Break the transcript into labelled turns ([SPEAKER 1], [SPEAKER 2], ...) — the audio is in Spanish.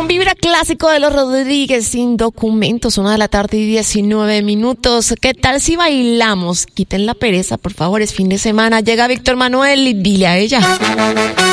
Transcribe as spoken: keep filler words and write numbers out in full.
[SPEAKER 1] Un vibra clásico de los Rodríguez, Sin Documentos, una de la tarde y diecinueve minutos. ¿Qué tal si bailamos? Quiten la pereza, por favor, es fin de semana. Llega Víctor Manuel y dile a ella.